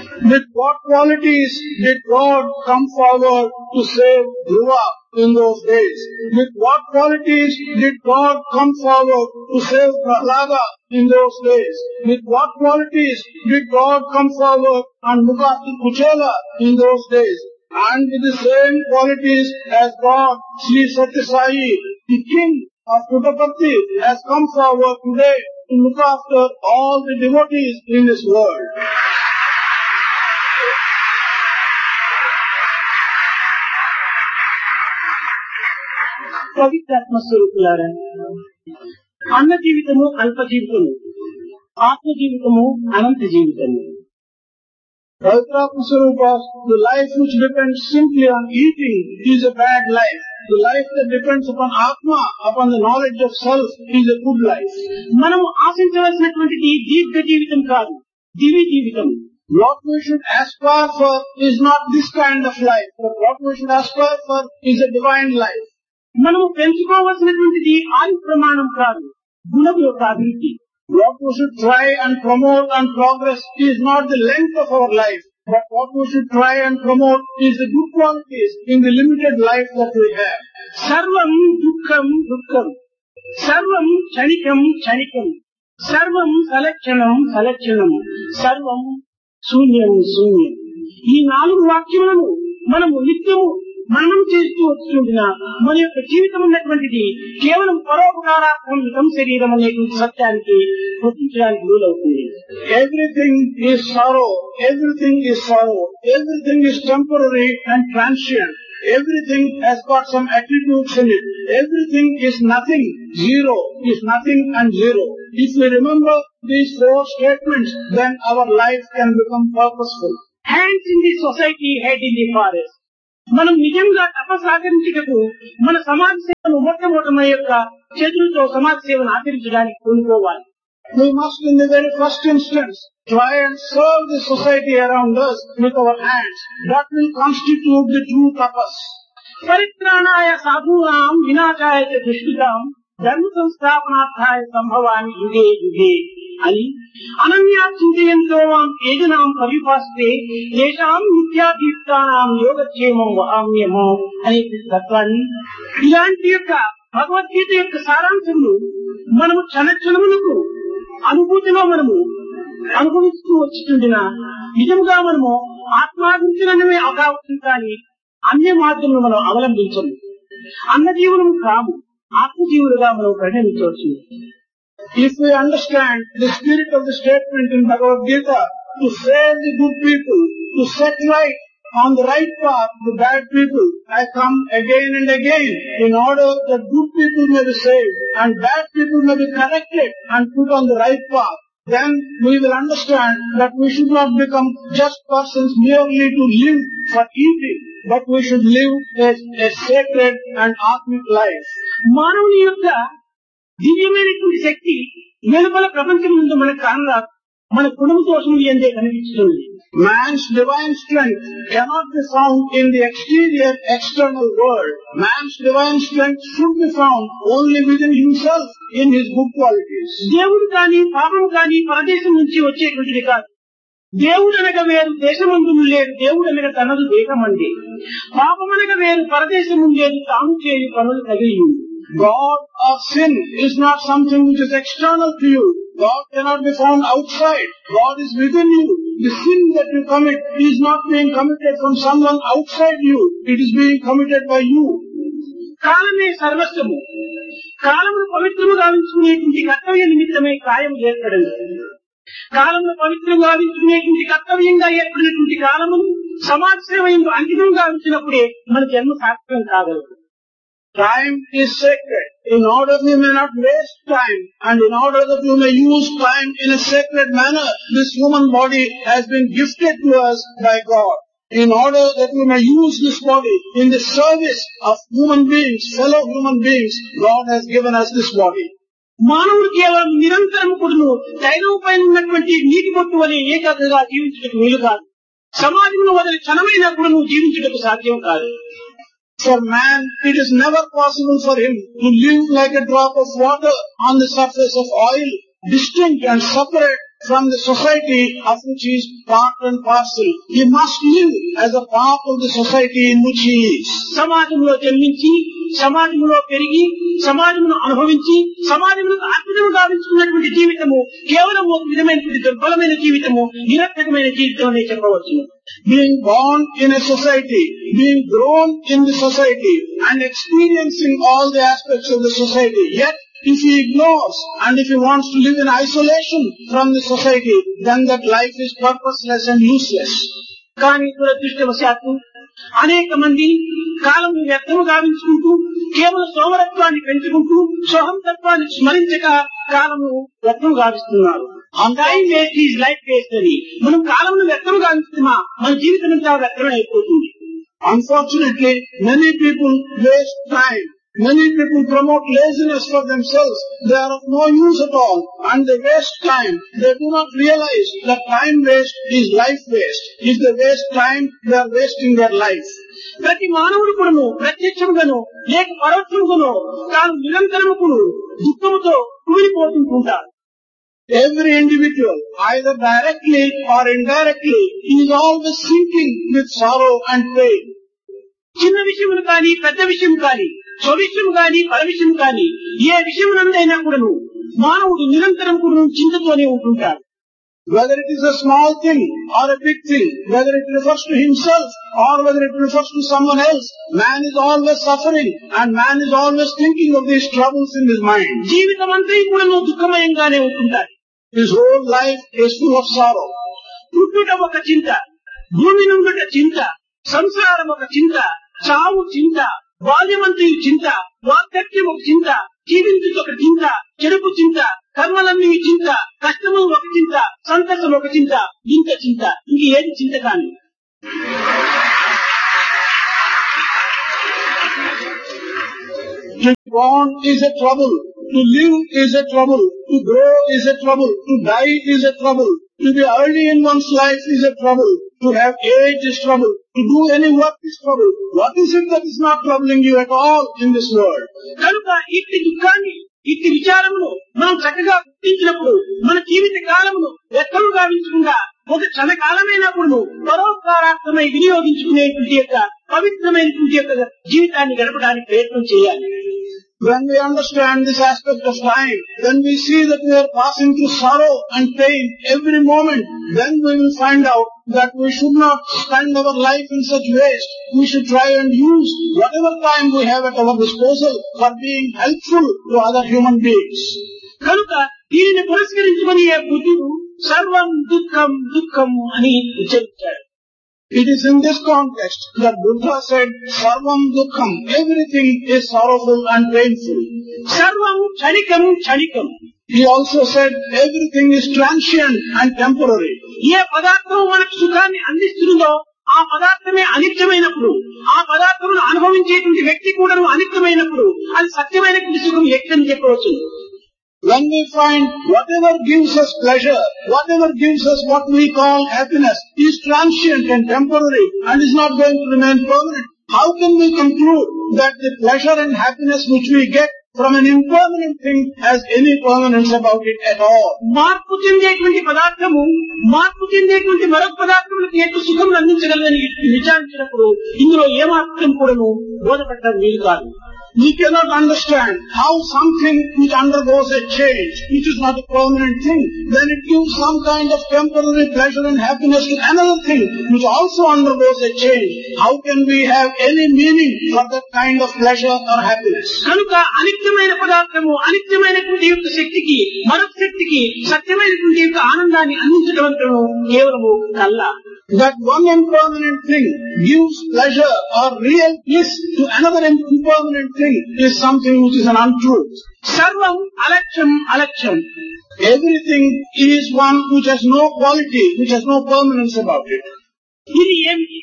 With what qualities did God come forward to save Dhruva in those days? With what qualities did God come forward to save Prahlada in those days? With what qualities did God come forward and look after Kuchela in those days? And with the same qualities as God, Sri Satya Sai, the king of Puttaparthi, has come forward today to look after all the devotees in this world. పవిత్రాత్మ స్వరూపులారా, అన్న జీవితము అల్ప జీవితము, ఆత్మ జీవితము అనంత జీవితము. Pavitratma Swarupas, the life which depends simply on eating is a bad life. The life that depends upon Atma, upon the knowledge of self, is a good life. మనము ఆశించవలసినటువంటిది దీర్ఘ జీవితం కాదు, దివ్య జీవితం. What we should aspire for is not this kind of life, but what we should aspire for is a divine life. మనము పెంచుకోవలసినటువంటిది ఆయు ప్రమాణం కాదు, గుణం యొక్క అభివృద్ధి. What we should try and promote and progress is not the length of our life, but what we should try and promote is the good qualities in the limited life that we have. సర్వం దుఃఖం దుఃఖం, సర్వం క్షణికం క్షణికం, సర్వం సలక్షణం సలక్షణం, సర్వం శూన్యం శూన్యం. ఈ 4 వాక్యములను మనము నిత్యము మనం చేస్తూ వస్తుంటున్నా మన యొక్క జీవితం ఉన్నటువంటిది కేవలం పరోపకారాత్మకం శరీరం అనేటువంటి సత్యానికి గుర్తించడానికి వీలవుతుంది. Everything is sorrow, everything is sorrow, everything is temporary and transient. Everything has got some attributes in it. Everything is nothing, zero is nothing and zero. If we remember these 4 statements, then our life can become purposeful. Hands in the society, head in the forest. మనం నిజంగా తపసాచరించుటకు మన సమాజ సేవను మొట్టమొదటి యొక్క చేతులతో సమాజ సేవను ఆచరించడానికి పూనుకోవాలి. We must in the very first instance try and serve the society around us with our hands. That will constitute the true tapas. పరిత్రాణాయ సాధూనాం వినాశాయ చ దుష్కృతాం ధర్మ సంస్థాపనార్థాయ సంభవామి యుగే యుగే అని అనన్యా చింతయంతో ఏజనాం పరిపాస్తే తేషాం నిత్యాదీప్తానాం యోగక్షేమం వహామ్యమో అనే తత్వాన్ని, ఇలాంటి యొక్క భగవద్గీత యొక్క సారాంశములు మనము క్షణక్షణములకు అనుభూతిలో మనము అనుభవిస్తూ వచ్చిన నిజంగా మనము ఆత్మాభించడమే అవకాశం కానీ అన్య మార్గంలో మనం అవలంబించము. అన్న జీవనం కాము, ఆత్మజీవులుగా మనం పరిణమించవచ్చు. If we understand the spirit of the statement in Bhagavad Gita, to save the good people, to set right on the right path the bad people, I come again and again in order that good people may be saved and bad people may be corrected and put on the right path. Then we will understand that we should not become just persons merely to live for eating, but we should live a sacred and atmic life. మానవుని యొక్క దివ్యమైనటువంటి శక్తి వెలుపల ప్రపంచం ముందు మనకు కానరాదు, మన గుణము దోషములు ఎందే కనిపిస్తుంది. Man's divine strength cannot be found in the exterior external world. Man's divine strength should be found only within himself in his good qualities. దేవుడు కానీ పాపం కానీ పరదేశం నుంచి వచ్చేటువంటిది కాదు. దేవుడు అనగా వేరు, దేశమందు లేరు. దేవుడు అనగా తనదు దేహమంది. పాపమనగా వేరు, పరదేశము లేదు, తాను చేయు పనులు తగిలి. God or sin is not something which is external to you. God cannot be found outside. God is within you. The sin that you commit is not being committed from someone outside you. It is being committed by you. కాలమే సర్వస్వము. కాలమును పవిత్రము గావించుకునేటువంటి కర్తవ్య నిమిత్తమే కాయం ఏర్పడింది. కాలమును పవిత్రంగా గావించుకునేటువంటి కర్తవ్యంగా ఏర్పడినటువంటి కాలమును సమాజ సేవ ఎందు అంకితం గావించినప్పుడే మన జన్మ సార్థకం కాగలదు. Time is sacred. In order we may not waste time, and in order that we may use time in a sacred manner, this human body has been gifted to us by God. In order that we may use this body in the service of human beings, fellow human beings, God has given us this body. మానవుడు కేవలం నిరంతరం కూడాను తైలం పైన ఉన్నటువంటి నీటి బొట్టు వలె ఏకాగ్రగా జీవించటకు వీలు కాదు. సమాజంలో వదిలి క్షణమైనా కూడా నువ్వు జీవించటకు సాధ్యం కాదు. For man, it is never possible for him to live like a drop of water on the surface of oil, distinct and separate from the society of which he is part and parcel. He must live as a part of the society in which he is. సమాజంలో జన్మించి సమాజంలో పెరిగి సమాజమును అనుభవించి సమాజంలో అద్భుతం గావించుకున్నటువంటి జీవితము కేవలం ఒక విధమైనటువంటి దుర్బలమైన జీవితము, నిరర్థకమైన జీవితం అనే చెప్పవచ్చు. Being born in a society, being grown in the society and experiencing all the aspects of the society, yet if he ignores and if he wants to live in isolation from the society, then that life is purposeless and useless. కానీ దురదృష్టవశాత్తు అనేక మంది కాలం వ్యర్థము గావించుకుంటూ కేవలం సోమరత్వాన్ని పెంచుకుంటూ సోహంతత్వాన్ని స్మరించక కాలము వ్యర్థం గావిస్తున్నారు. Time waste is life waste అని మనం కాలంలో వ్యర్థం గావిస్తున్నా మన జీవితం అంతా వ్యర్థం అయిపోతుంది. Unfortunately, many people waste time. Many people promote laziness for themselves. They are of no use at all and they waste time. They do not realize that time waste is life waste. If they waste time, they are wasting their life. ప్రతి మానవుడు కూడాను ప్రత్యక్షముగాను లేక పరోక్షముగాను తాను నిరంతరము దుఃఖముతో కూలిపోతుంటాడు. Every individual, either directly or indirectly, is always sinking with sorrow and pain. చిన్న విషయములు కానీ పెద్ద విషయం కానీ స్వవిషయం కానీ పరవిషయం కానీ ఏ విషయమునందైనా కూడాను మానవుడు నిరంతరం కూడా చింతతోనే ఉంటుంటాడు. Whether it is a small thing or a big thing, whether it refers to himself or whether it refers to someone else, man is always suffering and man is always thinking of these troubles in his mind. జీవితం అంతా కూడా దుఃఖమయంగానే ఉంటుంటాడు. His whole life is full of sorrow. పుట్టుట ఒక చింత, భూమి నుండుట చింత, సంసారం ఒక చింత, చావు చింత, బాల్యమంత్రి చింత, వార్ధక్యం ఒక చింత, జీవించుట ఒక చింత, చెడుపు చింత, కర్మలన్నీ చింత, కష్టము ఒక చింత, సంతసం ఒక చింత, ఇంత చింత, ఇంక ఏది చింత కాని. To be born is a trouble. To live is a trouble. To grow is a trouble. To die is a trouble. To be early in one's life is a trouble. To have age is trouble. To do any work is trouble. What is it that is not troubling you at all in this world? కనుక ఇట్టి దుఃఖాన్ని ఇట్టి విచారమును మనం చక్కగా గుర్తించినప్పుడు మన జీవిత కాలమును వ్యర్థము గావించకుండా ఒక క్షణకాలమైనప్పుడు పరోపకారార్థమై వినియోగించుకునేటువంటి యొక్క పవిత్రమైనటువంటి యొక్క జీవితాన్ని గడపడానికి ప్రయత్నం చేయాలి. When we understand this aspect of time, then we see that we are passing through sorrow and pain every moment. Then we will find out that we should not spend our life in such waste. We should try and use whatever time we have at our disposal for being helpful to other human beings. కనుక దీనిని పురస్కరించుకుని బుద్ధుడు సర్వం దుఃఖం దుఃఖం అని ఉచ్చరించాడు. It is in this context that Buddha said, Sarvam Dukkham, everything is sorrowful and painful. Sarvam Chanikam Chanikam. He also said, everything is transient and temporary. ఏ పదార్థం మనకు సుఖాన్ని అందిస్తుందో ఆ పదార్థమే అనిత్యమైనప్పుడు, ఆ పదార్థమును అనుభవించేటువంటి వ్యక్తి కూడా అనిత్యమైనప్పుడు అది సత్యమైనటువంటి సుఖం ఎక్కడని చెప్పవచ్చు. When we find whatever gives us pleasure, whatever gives us what we call happiness is transient and temporary and is not going to remain permanent, how can we conclude that the pleasure and happiness which we get from an impermanent thing has any permanence about it at all? మార్పు చెందేటువంటి పదార్థము మార్పు చెందేటువంటి మరొక పదార్థములకు ఎక్కువ సుఖం అందించగలదని విచారించినప్పుడు ఇందులో ఏమాత్రం కూడా బోధపడటం వీలు కాదు. We cannot understand how something which undergoes a change, which is not a permanent thing, then it gives some kind of temporary pleasure and happiness to another thing which also undergoes a change. How can we have any meaning for that kind of pleasure or happiness? కనుక అనిత్యమైన పదార్థము అనిత్యమైనటువంటి యొక్క శక్తికి మరొక శక్తికి సత్యమైనటువంటి యొక్క ఆనందాన్ని అందించడం అంటే కేవలము కల్లా. That one impermanent thing gives pleasure or real bliss to another impermanent thing is something which is an untruth. Sarvam alaksham alaksham. Everything is one which has no quality, which has no permanence about it. ఇది ఏమిటి?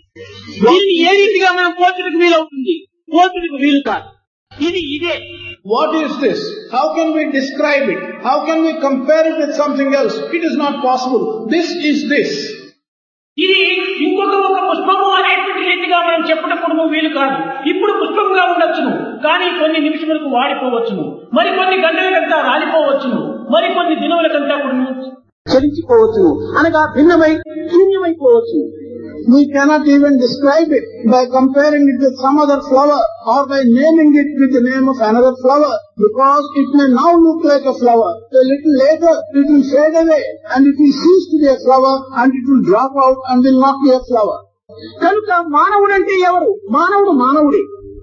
దీన్ని ఏ రీతిగా మనం పోల్చడానికి వీలవుతుంది? పోల్చడానికి వీలు కాదు. ఇది ఇదే. What is this? How can we describe it? How can we compare it with something else? It is not possible. This is this. ఇది ఇంకొక ఒక పుష్పము అనేటువంటి రీతిగా మనం చెప్పటప్పుడు వీలు కాదు. ఇప్పుడు పుష్పంగా ఉండొచ్చును, కానీ కొన్ని నిమిషములకు వాడిపోవచ్చును, మరి కొన్ని గంటలకంతా రాలిపోవచ్చును, మరి కొన్ని దినములకంతా కూడా చలించిపోవచ్చును, అనగా భిన్నమై శూన్యమైపోవచ్చు. We cannot even describe it by comparing it with some other flower or by naming it with the name of another flower, because it may now look like a flower. A little later it will fade away and it will cease to be a flower and it will drop out and will not be a flower. కనుక మానవుడంటే ఎవరు? మానవుడు మానవుడే.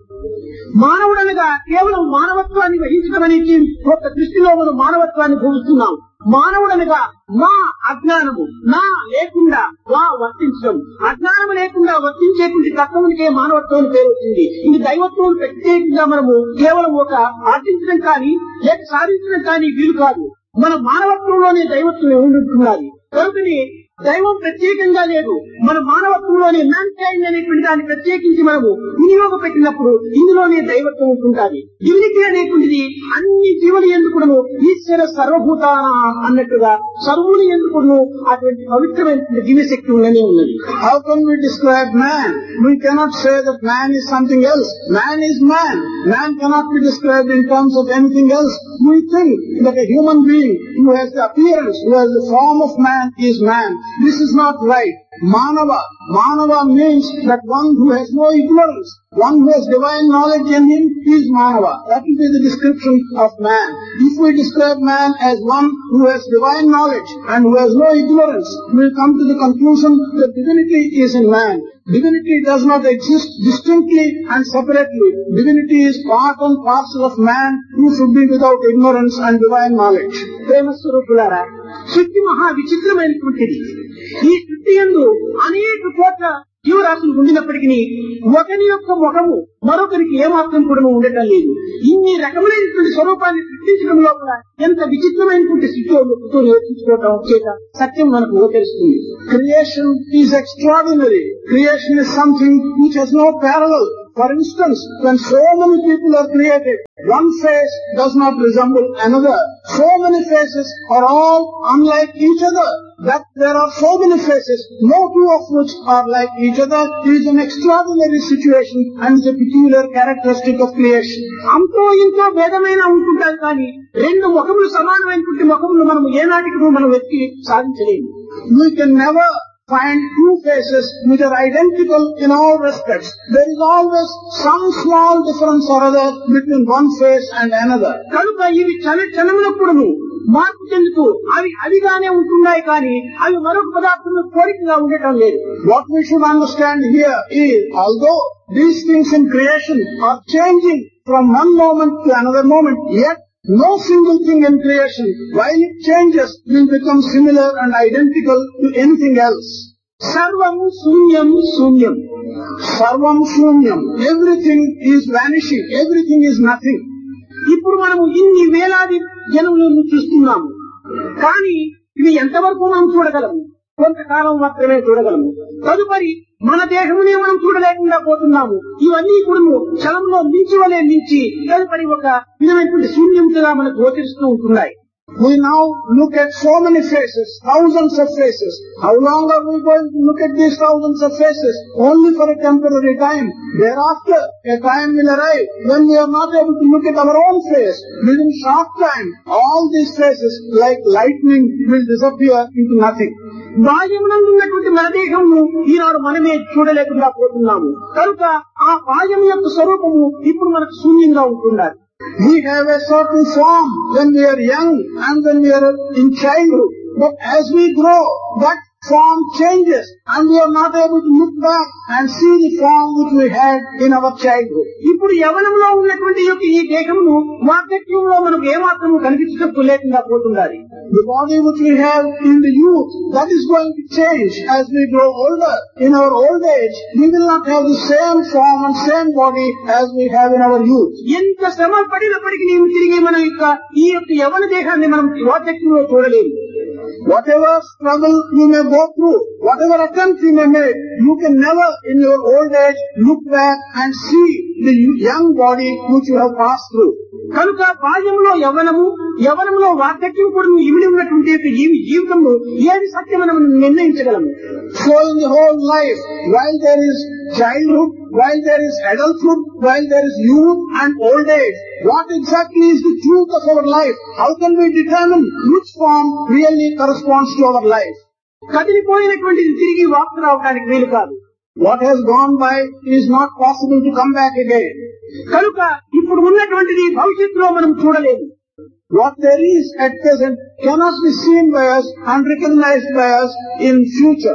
మానవుడనగా కేవలం మానవత్వాన్ని వహించడం అనేది ఒక దృష్టిలో మనం మానవత్వాన్ని భూమిస్తున్నాం. మానవుడనగా మా అజ్ఞానము, నా లేకుండా వా వర్తించడం, అజ్ఞానము లేకుండా వర్తించేటువంటి తత్వమునికే మానవత్వం పేరు వచ్చింది. ఇది దైవత్వం ప్రత్యేకంగా మనము కేవలం ఒక ఆర్జించడం కానీ లేక సాధించడం కానీ వీలు కాదు. మన మానవత్వంలోనే దైవత్వం ఉంటున్నది. కనుకని దైవం ప్రత్యేకంగా లేదు, మన మానవత్వంలోనే మ్యాన్కైండ్ అనేటువంటి దాన్ని ప్రత్యేకించి మనము వినియోగపెట్టినప్పుడు ఇందులోనే దైవత్వం ఉంటుంటుంది. డివినిటీ అనేటువంటిది అన్ని జీవులు ఎందుకును ఈశ్వర సర్వభూతాన అన్నట్టుగా సర్వులు ఎందుకును అటువంటి పవిత్రమైన దివ్యశక్తి ఉన్నది. How can we describe man? We cannot say that man is something else. Man is man. Man cannot be described in terms of anything else. We think that a human being who has the appearance, who has the form of man is man. This is not right. Manava. Manava means that one who has no ignorance. One who has divine knowledge in him is Manava. That will be the description of man. If we describe man as one who has divine knowledge and who has no ignorance, we will come to the conclusion that divinity is in man. Divinity does not exist distinctly and separately. Divinity is part and parcel of man who should be without ignorance and divine knowledge. ప్రేమస్వరూపులారా, సృష్టి మహా విచిత్రమైనటువంటిది. ఈ సృష్టి యందు అనేక కోట్ల జీవరాశులు ఉండినప్పటికీ ఒకరి యొక్క ముఖము మరొకరికి ఏమాత్రం కూడా ఉండటం లేదు. ఇన్ని రకములైనటువంటి స్వరూపాన్ని సృష్టించడం లోపల ఎంత విచిత్రమైనటువంటి స్థితితో నేర్చుకోవడం చేత సత్యం మనకు గోచరిస్తుంది. Creation is extraordinary. Creation is something which has no parallel. For instance, when so many people are created, one face does not resemble another. So many faces are all unlike each other. That there are so many faces, no two of which are like each other, is an extraordinary situation and is a peculiar characteristic of creation. అంతో ఇంతో భేదమైన ఉంటుంటారు కానీ రెండు ముఖములు సమానమైనటువంటి ముఖములు మనం ఏనాటికి మనం వెతికి సాధించలేము. We can never find two faces which are identical in all respects. There is always some small difference or other between one face and another. కనుక ఇవి క్షణములప్పుడు మార్పు చెందుతూ అవి అదిగానే ఉంటున్నాయి కానీ అవి మరొక పదార్థంలో కోరికగా ఉండటం లేదు. What we should understand here is, although these things in creation are changing from one moment to another moment, yet no single thing in creation, while it changes, will become similar and identical to anything else. Sarvam Sunyam Sunyam. Sarvam Sunyam. Everything is vanishing. Everything is nothing. ఇప్పుడు మనము ఇన్ని వేలాది జనములను చూస్తున్నాము కానీ ఇవి ఎంతవరకు మనం చూడగలము? కొంతకాలం మాత్రమే చూడగలము. తదుపరి మన దేహమునే మనం చూడలేకుండా పోతున్నాము. ఇవన్నీ కూడా క్షణంలో మించి తదుపరి ఒక విధమైనటువంటి శూన్యంగా మనకు గోచరిస్తూ ఉంటున్నాయి. We now look at so many faces, thousands of faces. How long are we going to look at these thousands of faces? Only for a temporary time. Thereafter, a time will arrive when we are not able to look at our own face. Within short time, all these faces, like lightning, will disappear into nothing. బాహ్యమునందున్నటువంటి మన దేహము ఈనాడు మనమే చూడలేకుండా పోతున్నాము. కనుక ఆ బాహ్యం యొక్క స్వరూపము ఇప్పుడు మనకు శూన్యంగా ఉంటున్నారు. We have a certain form when we are young and when we are in childhood. But as we grow, that form changes and we are not able to look back and see the form which we had in our childhood. ఇప్పుడు యవనంలో ఉన్నటువంటి ఈ దేహము వార్ధక్యంలో మనకు ఏమాత్రము కనిపించడం లేకుండా పోతున్నది. The body which we have in the youth, that is going to change as we grow older. In our old age, we will not have the same form and same body as we have in our youth. ఎంత శ్రమ పడినప్పటికీ నీవు తిరిగి మన ఈ యొక్క యవన దేహాన్ని మనం వార్ధక్యంలో చూడలేము. Whatever struggle you may go through, whatever attempt you may make, you can never in your old age look back and see the young body which you have passed through. కనుక బాల్యంలో యవ్వనము, యవ్వనంలో వార్ధక్యం కూడా ఇమిడి ఉన్నటువంటి యొక్క జీవితంలో ఏది సత్యమని మనం నిర్ణయించగలము. So in the whole life, while there is childhood, while there is adulthood, while there is youth and old age, what exactly is the truth of our life? How can we determine which form really corresponds to our life? కదిలిపోయినటువంటిది తిరిగి వాపసు రావడానికి వీలు కాదు. What has gone by is not possible to come back again. కనుక ఇప్పుడు ఉన్నటువంటిది భవిష్యత్తులో మనం చూడలేము. What there is at present cannot be seen by us and recognized by us in future.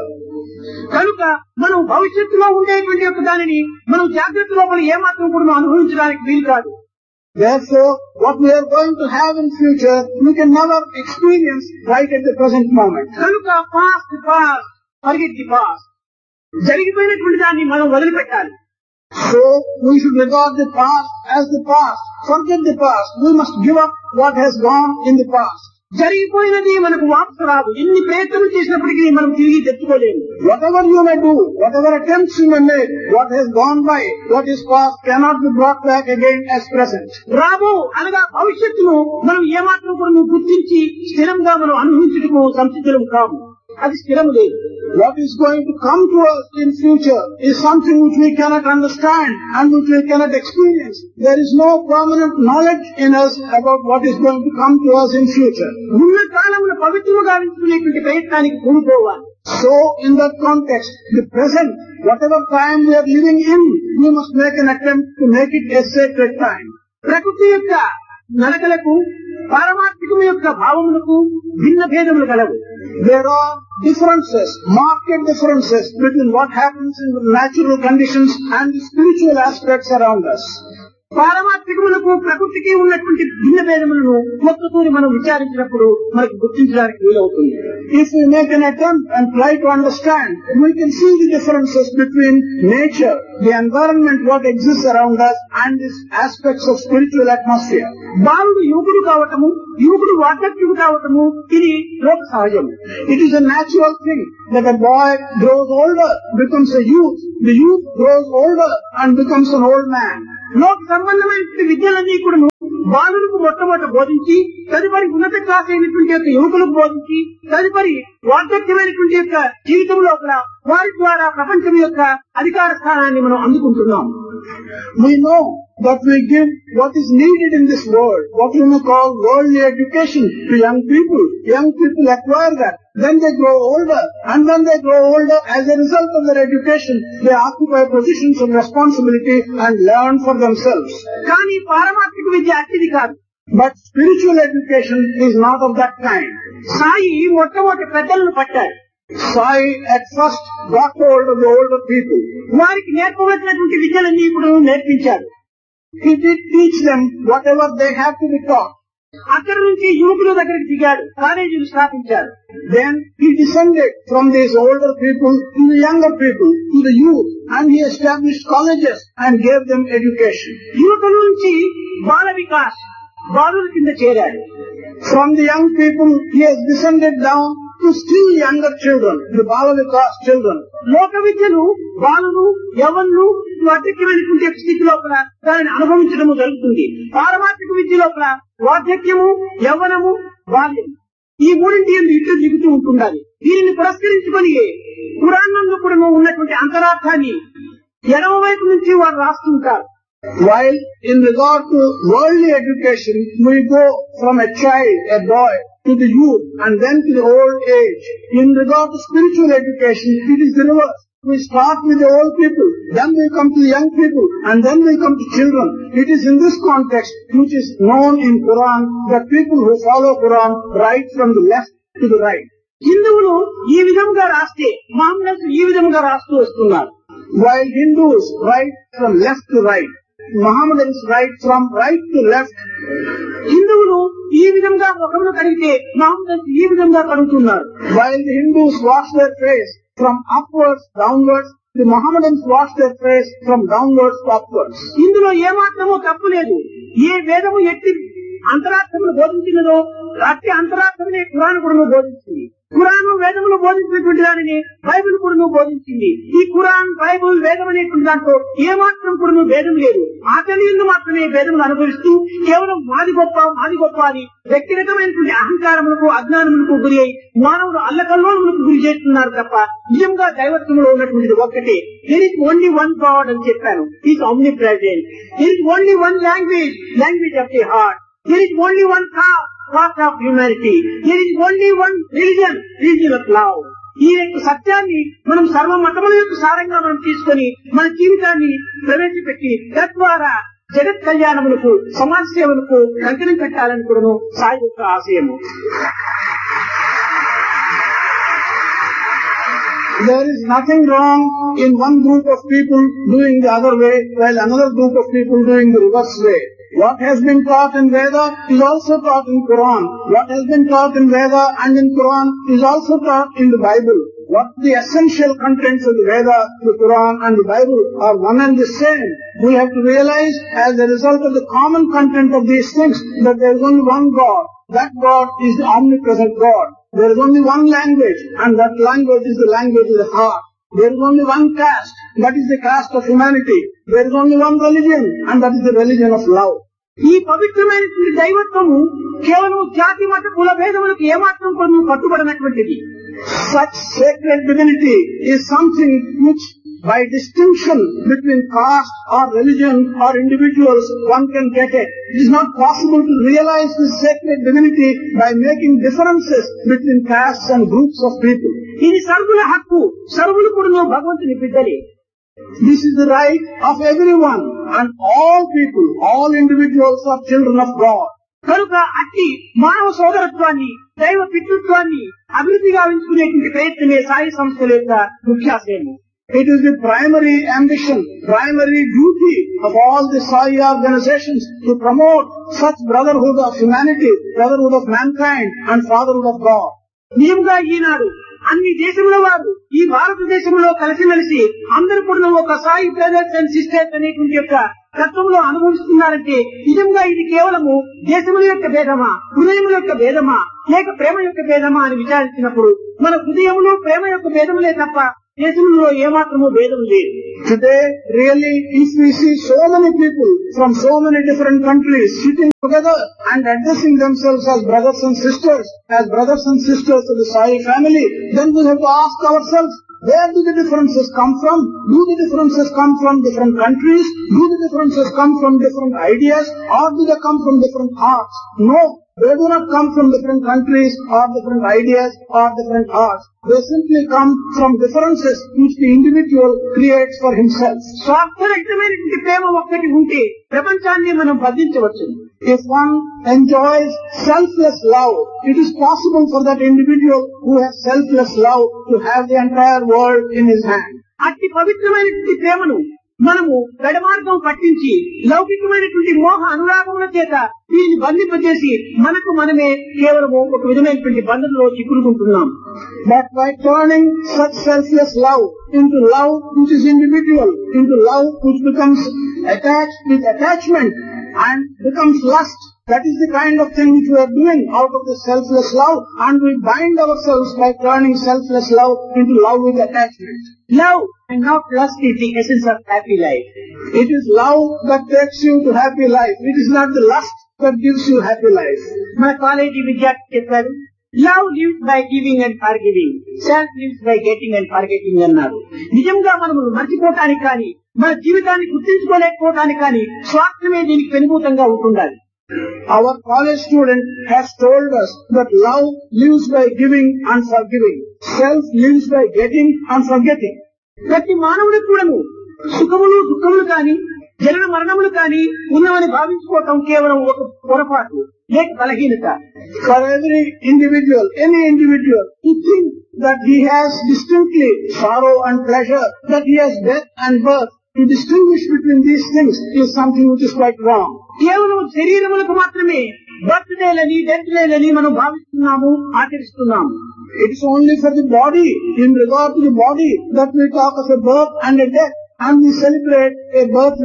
కనుక మనం భవిష్యత్తులో ఉండేటువంటి యొక్క దానిని మనం జాగ్రత్త లోపల ఏమాత్రం కూడా అనుభవించడానికి వీలు కాదు. Therefore, what we are going to have in future, we can never experience right at the present moment. కనుక past past forget the past, జరిగిపోయినటువంటి దాన్ని మనం వదిలిపెట్టాలి. So, we should regard the past as the past. Forget the past. We must give up what has gone in the past. జరిగిపోయినది మనకు వాపసు రాదు. ఎన్ని ప్రయత్నం చేసినప్పటికీ మనం తిరిగి తెచ్చుకోలేము. Whatever you may do, whatever attempts you may make, what has gone by, what is past cannot be brought back again as present. రాబో అనగా భవిష్యత్తును మనం ఏమాత్రం కూడా గుర్తించి స్థిరంగా మనం అనుభవించడము సంసిద్ధులం కాము. అది స్థిరం లేదు. What is going to come to us in future is something which we cannot understand and which we cannot experience. There is no permanent knowledge in us about what is going to come to us in future. ఉన్న కాలంలో పవిత్రముగా ఉంచుకునేటువంటి ప్రయత్నానికి పూనుకోవాలి. So, in that context, the present, whatever time we are living in, we must make an attempt to make it a sacred time. ప్రకృతి యొక్క నడకలకు పారమార్థికము యొక్క భావములకు భిన్న భేదములు కలవు. There are differences, marked differences between what happens in the natural conditions and the spiritual aspects around us. పారమార్థికములకు ప్రకృతికి ఉన్నటువంటి భిన్న భేదములను ఒక్కతూరి మనం విచారించినప్పుడు మనకు గుర్తించడానికి వీలవుతుంది. If we make an attempt and try to understand, we can see the differences between nature, the environment, what exists around us, and these aspects of spiritual atmosphere. బాలుడు యువకుడు కావటము, యువకుడు వార్ధక్యుడు కావటము ఇది లోక సహజం. It is a natural thing that a boy grows older, becomes a youth. The youth grows older and becomes an old man. లోక సంబంధమైన విద్యలన్నీ కూడా బాలులకు మొట్టమొదట బోధించి, తదుపరి ఉన్నత క్లాస్ అయినటువంటి యొక్క యువకులకు బోధించి, తదుపరి వార్ధక్యమైనటువంటి యొక్క జీవితం లోపల వారి ద్వారా ప్రపంచం యొక్క అధికార స్థానాన్ని మనం అందుకుంటున్నాం. We know that we give what is needed in this world, what we may call worldly education to young people. Young people acquire that. Then they grow older, and when they grow older, as a result of their education, they occupy positions of responsibility and learn for themselves. కానీ పారమార్థిక విద్య అతిది కాదు. But spiritual education is not of that kind. Sai మొట్టమొదటి పెద్దలను పట్టారు. Sai at first got hold of the older people. వారికి నేర్పవలసినటువంటి విద్యలన్నీ ఇప్పుడు నేర్పించారు. He did teach them whatever they have to be taught. అక్కడి నుంచి యువకుల దగ్గరికి దిగాడు, కాలేజీలు స్థాపించారు. Then he descended from these older people to the younger people, to the youth, and he established colleges and gave them education. యువకుల నుంచి బాల వికాస్, బాలుల కింద చేరాడు. From the young people, he has descended down to still younger children, the Bala Vikas children. లోక విద్యను బాలులు, యవ్వనులు వార్ధక్యమైనటువంటి స్థితి లోపల దానిని అనుభవించడము జరుగుతుంది. పారమార్థిక విద్య లోపల వార్ధక్యము, యవ్వనము, బాల్యం ఈ మూడింటి ఇట్లు దిగుతూ ఉంటుండాలి. దీనిని పురస్కరించుకొని పురాణంలో కూడా ఉన్నటువంటి అంతరార్థాన్ని ఎడమ వైపు నుంచి వారు రాస్తుంటారు. While in regard to worldly education, we go from a child, a boy, to the youth and then to the old age. In regard to spiritual education, it is the reverse. We start with the old people, then we come to the young people, and then we come to children. It is in this context which is known in Quran that people who follow Quran write from the left to the right. హిందువులు ఈ విధంగా రాస్తే మహమ్మద్ ఈ విధంగా రాస్తూ వస్తున్నారు. While Hindus write from left to right, Mohammedans write from right to left. హిందువులు ఈ విధంగా ముఖమును కడిగితే మహమ్మద్ ఈ విధంగా కడుగుతున్నారు. While the Hindus wash their face from upwards downwards, the Mohammedans wash their face from downwards to upwards. ఇందులో ఏమాత్రమో తప్పు లేదు. ఏ వేదము ఎట్టి అంతరార్థమును బోధించినదో అట్టి అంతరార్థమునే ఖురాన్ కూడా బోధించింది. ఖురాను వేదములు బోధించినటువంటి దానిని బైబిల్ కూడా బోధించింది. ఈ ఖురాన్, బైబిల్, వేదం అనేటువంటి దాంట్లో ఏమాత్రం కూడా భేదం లేదు. ఆచరణీయంగా మాత్రమే భేదములు అనుభవిస్తూ కేవలం మాది గొప్ప అని వ్యక్తిగతమైనటువంటి అహంకారములకు, అజ్ఞానములకు గురి అయి మానవుడు అల్లకల్లోలకు గురి చేస్తున్నారు తప్ప నిజంగా దైవత్వంలో ఉన్నటువంటిది ఒక్కటే. There is only one God అని చెప్పాను. He is omnipresent. There is only one language of the heart. There is only one caste of humanity. There is only one religion of love. ఈ యొక్క సత్యాన్ని మనం సర్వ మతముల యొక్క సారంగా మనం తీసుకొని మన జీవితాన్ని ప్రవేశపెట్టి తద్వారా జగత్ కళ్యాణములకు, సమాజ సేవలకు కంకణం కట్టాలని కూడా సాయి యొక్క ఆశయము. There is nothing wrong in one group of people doing the other way, while another group of people doing the reverse way. What has been taught in Veda is also taught in Quran. What has been taught in Veda and in Quran is also taught in the Bible. What the essential contents of the Veda, the Quran and the Bible are one and the same. We have to realize as a result of the common content of these things that there is only one God. That God is the omnipresent God. There is only one language, and that language is the language of the heart. There is only one caste, that is the caste of humanity. There is only one religion, and that is the religion of love. ఈ పవిత్రమైనటువంటి దైవత్వము కేవలం జాతి మత కుల భేదములకు ఏమాత్రం కూడా పట్టుబడినటువంటిది. Such sacred divinity is something which by distinction between caste or religion or individuals one can get it. It is not possible to realize this sacred divinity by making differences between castes and groups of people. ఇది సర్వుల హక్కు. సర్వులు కూడా భగవంతుని బిడ్డలే. This is the right of everyone, and all people, all individuals are children of God. కనుక అట్టి మానవ సోదరత్వాన్ని, దైవ పితృత్వాన్ని అభివృద్ధి గావించుకునేటువంటి ప్రయత్నమే సాయి సంస్థల యొక్క ముఖ్యాశయము. It is the primary ambition, primary duty of all the Sai organizations to promote such brotherhood of humanity, brotherhood of mankind and fatherhood of God. నిజంగా ఈనాడు అన్ని దేశముల వారు ఈ భారతదేశంలో కలిసిమెలిసి అందరూ కూడా ఒక సాయి బ్రదర్స్ అండ్ సిస్టర్స్ అనేటువంటి యొక్క తత్వంలో అనుభవిస్తున్నారంటే నిజంగా ఇది కేవలము దేశముల యొక్క భేదమా, హృదయముల యొక్క భేదమా, లేక ప్రేమ యొక్క భేదమా అని విచారించినప్పుడు మన హృదయములు ప్రేమ యొక్క భేదములే తప్ప దేశంలో ఏమాత్రమూ భేదం లేదు. Today, really, if we see so many people from so many different countries sitting together and addressing themselves as brothers and sisters of the Sai family, then we have to ask ourselves, where do the differences come from? Do the differences come from different countries? Do the differences come from different ideas? Or do they come from different hearts? No. They do not come from different countries or different ideas or different hearts. They simply come from differences which the individual creates for himself. స్వార్థరహితమైనటువంటి ప్రేమ ఒక్కటి ఉంటే ప్రపంచాన్ని మనం బంధించవచ్చు. If one enjoys selfless love, it is possible for that individual who has selfless love to have the entire world in his hand. అట్టి పవిత్రమైనటువంటి ప్రేమను మనము గడమార్గం పట్టించి లౌకికమైనటువంటి మోహ అనురాగముల చేత దీన్ని బంధింపజేసి మనకు మనమే కేవలము ఒక విధమైనటువంటి బంధంలో చిక్కుకుంటున్నాం. But by turning such selfless love into love which is individual, into love which becomes attached with attachment and becomes lust, that is the kind of thing which we are doing out of the selfless love, and we bind ourselves by turning selfless love into love with attachment. Love and not lust is the essence of happy life. It is love that takes you to happy life. It is not the lust that gives you happy life. మన college విద్యార్థి చెప్పారు, love lives by giving and for giving, self lives by getting and for getting అన్నారు. నిజంగా మనము మర్చిపోవటానికి కానీ మన జీవితాన్ని గుర్తించుకోలేకపోవటానికి కానీ స్వార్థమే దీనికి పెనుభూతంగా ఉంటుండాలి. Our college student has told us that love lives by giving and forgiving. Self lives by getting and forgetting. ప్రతి మానవుడికి కూడాను సుఖములు దుఃఖములు కాని జనన మరణములు కాని ఉన్నవని భావించుకోవటం కేవలం ఒక పొరపాటు లేక బలహీనత. For every individual, any individual, to think that he has distinctly sorrow and pleasure, that he has death and birth, to distinguish between these things is something which is quite wrong. కేవలం శరీరములకు మాత్రమే బర్త్డేలని డెత్లని మనం భావిస్తున్నాము, ఆచరిస్తున్నాము. It is only for the body, in regard to the body, that we talk of a birth and a death, and we celebrate a birthday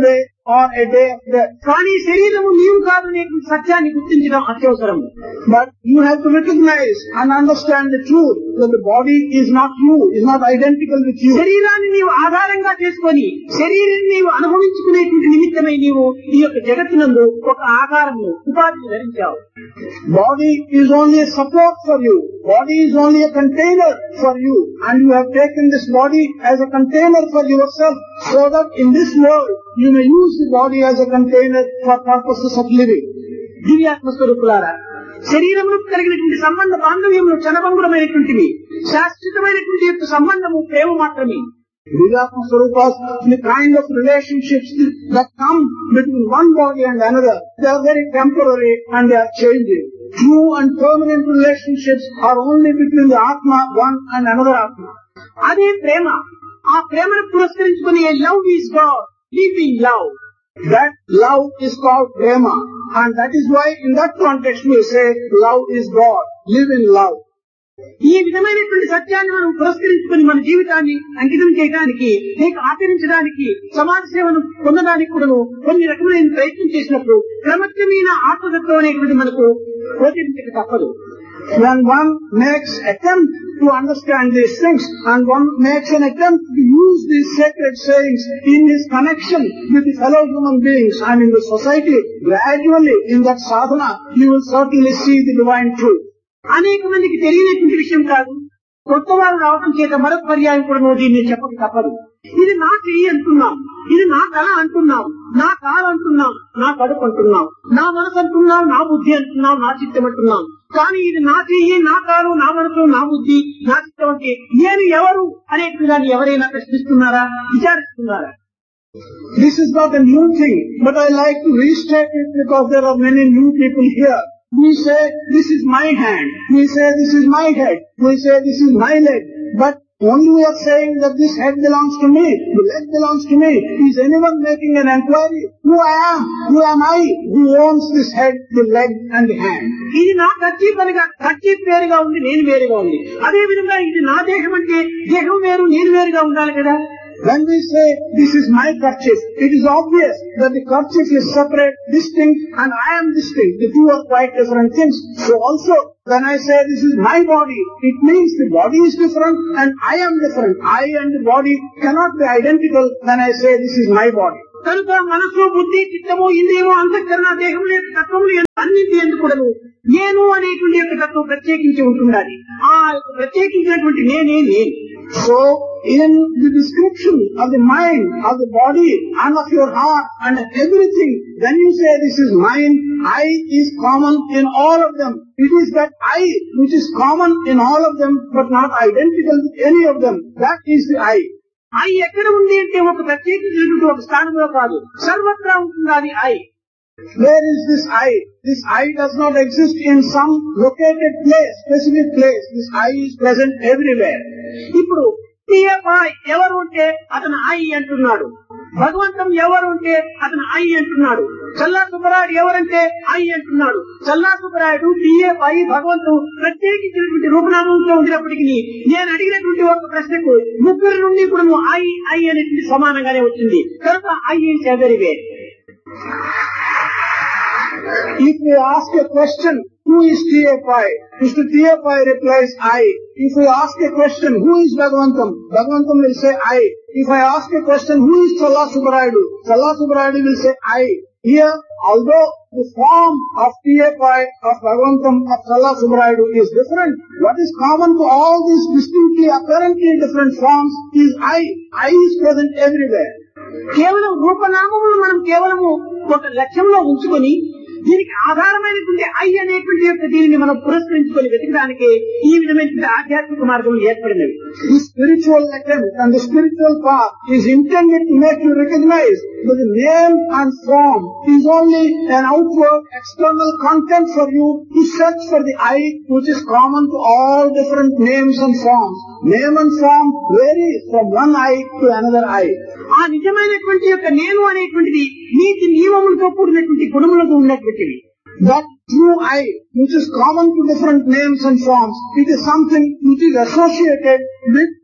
or a day of death. కానీ శరీరము నీవు కాదు అనేటువంటి సత్యాన్ని గుర్తించడం అత్యవసరము. But you have to recognize and understand the truth that the body is not you, is not identical with you. శరీరాన్ని నీవు ఆధారంగా చేసుకొని శరీరాన్ని నీవు అనుభవించుకునేటువంటి నిమిత్తమై నీవు ఈ యొక్క జగత్తునందు ఒక ఆకారము ఉపాధిని ధరించావు. Body is only a support for you. Body is only a container for you. And you have taken this body as a container for yourself so that in this world you may use the body as a container for purposes of living. దివ్యాత్మ స్వరూపులారా, శరీరమును కలిగినటువంటి సంబంధ బాంధవ్యములు క్షణభంగురమైనటువంటివి. శాశ్వతమైనటువంటి యొక్క సంబంధము ప్రేమ మాత్రమే. Divyatma Swarupas, the kind of relationships that come between one body and another, they are very temporary and they are changing. True and permanent relationships are only between the Atma, one and another Atma. అదే ప్రేమ. ఆ ప్రేమను పురస్కరించుకుని love is God, live in love. That love is called prema, and that is why in that context we say love is God, live in love. ఈ విధమైనటువంటి సత్యాన్ని మనం పురస్కరించుకుని మన జీవితాన్ని అంకితం చేయడానికి, లేక ఆచరించడానికి, సమాజ సేవను పొందడానికి కూడా కొన్ని రకమైన ప్రయత్నం చేసినప్పుడు క్రమక్రమేణ ఆత్మతత్వం అనేటువంటి మనకు గోచరించక తప్పదు. When one makes attempt to understand these things and one makes an attempt to use these sacred sayings in his connection with the fellow human beings and in the society, gradually in that sadhana you will certainly see the divine truth. అనేక మందికి తెలియనటువంటి విషయం కాదు. కొత్త వారు రావడం చేత మరొక పర్యాయం కూడా నువ్వు దీన్ని చెప్పక తప్పదు. ఇది నా చెయ్యి అంటున్నాం, ఇది నా తల అంటున్నాం, నా కాలు అంటున్నాం, నా కడుపు అంటున్నాం, నా మనసు అంటున్నాం, నా బుద్ధి అంటున్నాం, నా చిత్తం అంటున్నాం. కానీ ఇది నా చెయ్యి, నా కాలు, నా మనసు, నా బుద్ధి, నా చిత్తం అంటే నేను ఎవరు అనేటువంటి దాన్ని ఎవరైనా ప్రశ్నిస్తున్నారా, విచారిస్తున్నారా? This is not a new thing, but I like to restate it because there are many new people here. We say, this is my hand. We say, this is my head. We say, this is my leg. But only we are saying that this head belongs to me, the leg belongs to me. Is anyone making an inquiry? Who I am? Who am I? Who owns this head, the leg and the hand? ఇది నా kerchief అనగా kerchief వేరుగా ఉంది, నేను వేరుగా ఉంది. అదే విధంగా ఇది నా దేహం అంటే దేహం వేరు, నేను వేరుగా ఉండాలి కదా. When we say, this is my kerchief, it is obvious that the kerchief is separate, distinct, and I am distinct. The two are quite different things. So also, when I say this is my body, it means the body is different and I am different. I and the body cannot be identical when I say this is my body. కనుక మనసు, బుద్ధి, చిత్తము, ఇంద్రియము, అంతఃకరణ, దేహముల యొక్క తత్వములు అన్నింటి ఎందుకు కూడా నేను అనేటువంటి యొక్క తత్వం ప్రత్యేకించి ఉంటుండాలి. ఆ ప్రత్యేకించినటువంటి నేనే నేను. So, in the description of the mind, of the body, and of your heart, and everything, when you say this is mine, I is common in all of them. It is that I which is common in all of them, but not identical with any of them. That is the I. I ఎక్కడ ఉంది అంటే ఒక ప్రత్యేకించినటువంటి ఒక స్థానంలో కాదు, సర్వత్రా ఉంటుంది అది I. Where is this I? This I does not exist in some located place, specific place. This I is present everywhere. ఇప్పుడు ఎవరు ఉంటే అతను ఐ అంటున్నాడు, భగవంతం ఎవరు ఉంటే అతను ఐ అంటున్నాడు, చల్లా సుబ్బరాయుడు ఎవరంటే ఐ అంటున్నాడు. చల్లా సుబ్బరాయుడు, టీఏపై, భగవంతుడు ప్రత్యేకించినటువంటి రూపనామంతో ఉండినప్పటికీ నేను అడిగినటువంటి ఒక ప్రశ్నకు ముగ్గురు నుండి ఇప్పుడు నువ్వు ఐ ఐ అనేటువంటి సమానంగానే వచ్చింది. కనుక I is everywhere. If we ask a question, who is TFI? Mr. TFI replies, I. If we ask a question, who is Bhagavantam? Bhagavantam will say, I. If I ask a question, who is Challa Subbarayudu? Challa Subbarayudu will say, I. Here, although the form of TFI, of Bhagavantam, of Challa Subbarayudu is different, what is common to all these distinctly, apparently different forms is I. I is present everywhere. కేవలం రూపనామములు మనం కేవలము ఒక లక్ష్యంలో ఉంచుకొని దీనికి ఆధారమైనటువంటి I అనేటువంటి యొక్క దీనిని మనం పురస్కరించుకొని వెతకడానికి ఈ విధమైనటువంటి ఆధ్యాత్మిక మార్గం ఏర్పడినవి. The spiritual attempt and the spiritual path is intended to make you recognize that the name and form is only an outward external content for you to search for the I which is common to all different names and forms. Name and form varies from one I to another I. ఆ నిజమైనటువంటి యొక్క నేను అనేటువంటిది నీతి నియమములతో కూడినటువంటి గుణములతో ఉన్నటువంటివి. That true I, which is common to different names and forms, it is something which is associated with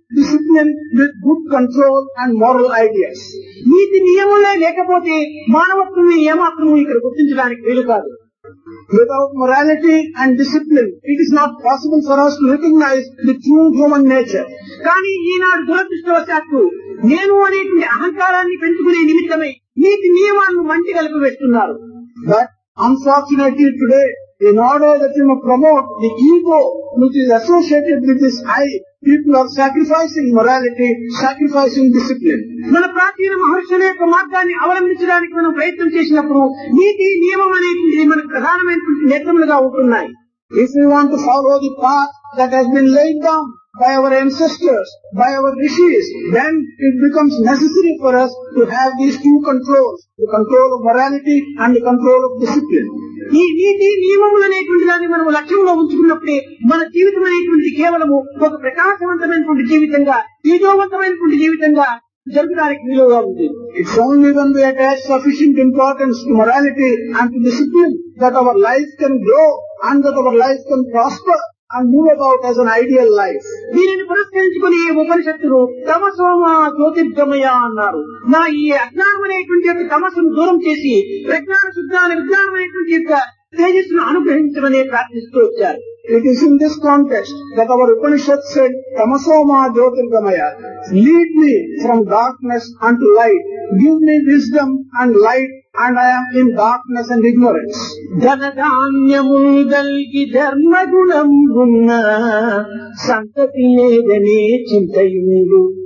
discipline with good control and moral ideas. నీతి నియములే లేకపోతే మానవత్వం ఏమాత్రం ఇక్కడ గుర్తించడానికి వీలు కాదు. Without morality and discipline, it is not possible for us to recognize the true human nature. కానీ ఈనాడు దురదృష్టవశాత్తు నేను అనేటువంటి అహంకారాన్ని పెంచుకునే నిమిత్తమై నీతి నియమాలను మంచి కలిపి వేస్తున్నారు. But unfortunately today, in order that you may promote the ego which is associated with this I, people are sacrificing morality, sacrificing discipline. మన ప్రాచీన మహర్షుల యొక్క మార్గాన్ని అవలంబించడానికి మనం ప్రయత్నం చేసినప్పుడు నీతి నియమం అనేటువంటి మనకు ప్రధానమైనటువంటి నేత్రములుగా ఉంటున్నాయి. If we want to follow the path that has been laid down by our ancestors, by our rishis, then it becomes necessary for us to have these two controls, the control of morality and the control of discipline. ఈ నీతి నియమములు అనేటువంటి దాన్ని మనం లక్ష్యంలో ఉంచుకున్నప్పుడే మన జీవితం అనేటువంటి కేవలము ఒక ప్రకాశవంతమైనటువంటి జీవితంగా, తేజోవంతమైనటువంటి జీవితంగా జరగడానికి వీలుగా ఉంది. It's only when we attach sufficient importance to morality and to discipline that our life can grow and that our life can prosper and move about as an ideal life. దీనిని పురస్కరించుకుని ఉపనిషత్తులు తమసోమ జ్యోతిర్గమయ అన్నారు. నా ఈ అజ్ఞానం అనేటువంటి యొక్క తమస్సును దూరం చేసి ప్రజ్ఞాన శుద్ధాన విజ్ఞానం అనేటువంటి యొక్క తేజస్సును అనుగ్రహించమని ప్రార్థిస్తూ వచ్చారు. It is in this context that our Upanishad said, Tamasoma Jyotirgamaya, lead me from darkness unto light, give me wisdom and light, and I am in darkness and ignorance. ధనధాన్యములు గల్గి ధర్మగుణం ఉన్న సంతతి లేదనే చింతయుడు